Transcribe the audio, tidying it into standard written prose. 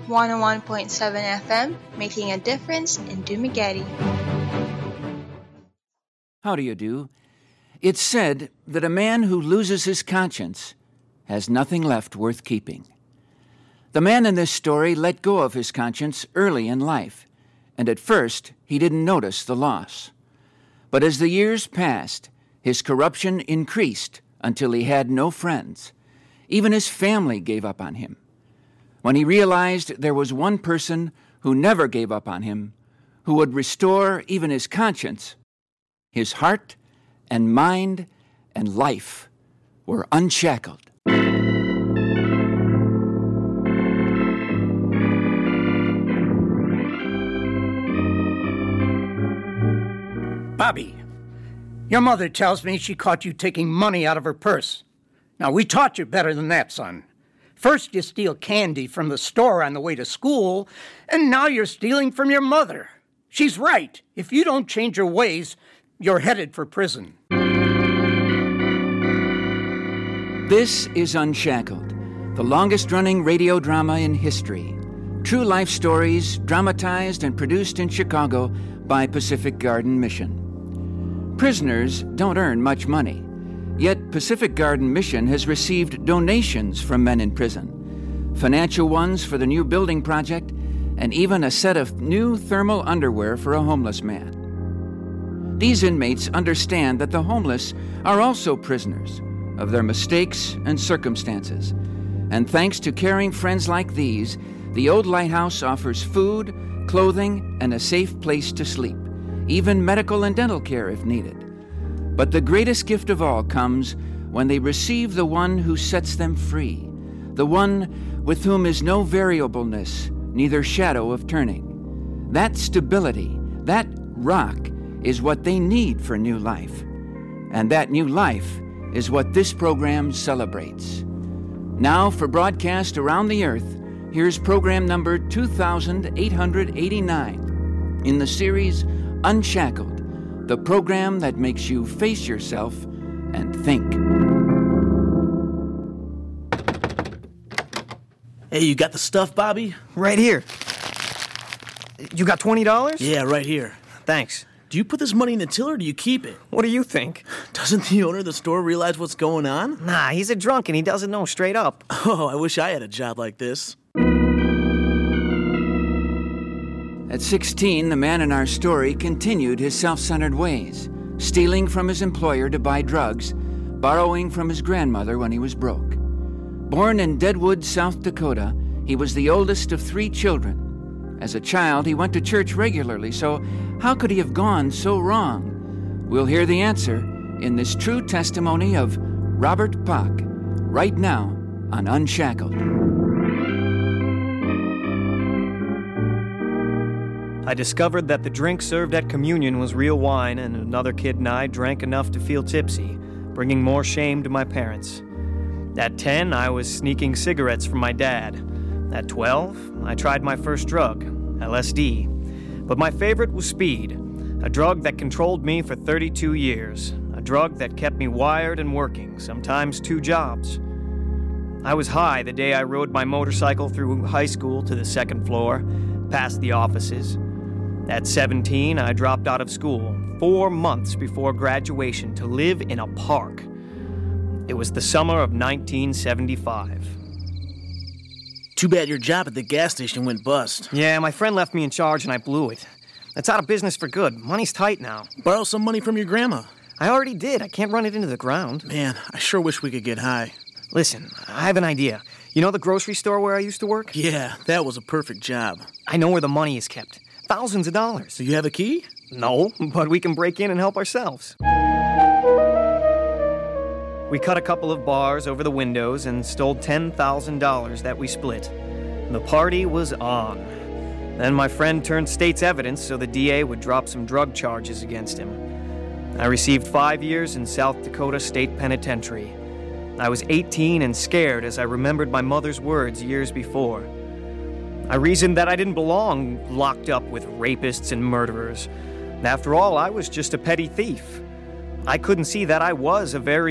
101.7 FM, making a difference in Dumaguete. How do you do? It's said that a man who loses his conscience has nothing left worth keeping. The man in this story let go of his conscience early in life, and at first he didn't notice the loss. But as the years passed, his corruption increased until he had no friends. Even his family gave up on him. When he realized there was one person who never gave up on him, who would restore even his conscience, his heart and mind and life were unshackled. Bobby, your mother tells me she caught you taking money out of her purse. Now, we taught you better than that, son. First you steal candy from the store on the way to school, and now you're stealing from your mother. She's right. If you don't change your ways, you're headed for prison. This is Unshackled, the longest-running radio drama in history. True life stories dramatized and produced in Chicago by Pacific Garden Mission. Prisoners don't earn much money, yet Pacific Garden Mission has received donations from men in prison, financial ones for the new building project, and even a set of new thermal underwear for a homeless man. These inmates understand that the homeless are also prisoners of their mistakes and circumstances, and thanks to caring friends like these, the old lighthouse offers food, clothing, and a safe place to sleep, even medical and dental care if needed. But the greatest gift of all comes when they receive the one who sets them free, the one with whom is no variableness, neither shadow of turning. That stability, that rock, is what they need for new life. And that new life is what this program celebrates. Now, for broadcast around the earth, here's program number 2889 in the series Unshackled, the program that makes you face yourself and think. Hey, you got the stuff, Bobby? Right here. You got $20? Yeah, right here. Thanks. Do you put this money in the till or do you keep it? What do you think? Doesn't the owner of the store realize what's going on? Nah, he's a drunk and he doesn't know straight up. Oh, I wish I had a job like this. At 16, the man in our story continued his self-centered ways, stealing from his employer to buy drugs, borrowing from his grandmother when he was broke. Born in Deadwood, South Dakota, he was the oldest of 3 children. As a child, he went to church regularly, so how could he have gone so wrong? We'll hear the answer in this true testimony of Robert Pock, right now on Unshackled. I discovered that the drink served at communion was real wine, and another kid and I drank enough to feel tipsy, bringing more shame to my parents. At 10, I was sneaking cigarettes from my dad. At 12, I tried my first drug, LSD. But my favorite was speed, a drug that controlled me for 32 years, a drug that kept me wired and working, sometimes 2 jobs. I was high the day I rode my motorcycle through high school to the 2nd floor, past the offices. At 17, I dropped out of school 4 months before graduation to live in a park. It was the summer of 1975. Too bad your job at the gas station went bust. Yeah, my friend left me in charge and I blew it. It's out of business for good. Money's tight now. Borrow some money from your grandma. I already did. I can't run it into the ground. Man, I sure wish we could get high. Listen, I have an idea. You know the grocery store where I used to work? Yeah, that was a perfect job. I know where the money is kept. Thousands of dollars. Do you have a key? No, but we can break in and help ourselves. We cut a couple of bars over the windows and stole $10,000 that we split. The party was on. Then my friend turned state's evidence so the DA would drop some drug charges against him. I received 5 years in South Dakota State Penitentiary. I was 18 and scared as I remembered my mother's words years before. I reasoned that I didn't belong locked up with rapists and murderers. After all, I was just a petty thief. I couldn't see that I was a very